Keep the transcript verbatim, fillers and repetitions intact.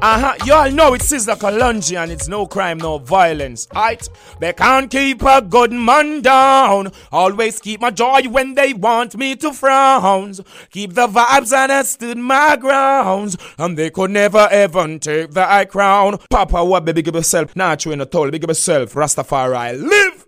Uh-huh, you all know it's Sizzla Kalonji and it's no crime, no violence, right? They can't keep a good man down. Always keep my joy when they want me to frown. Keep the vibes and I stood my grounds. And they could never ever take the high crown. Papa, what baby, give yourself? Nah, you in a toll, big yourself. Rastafari, live!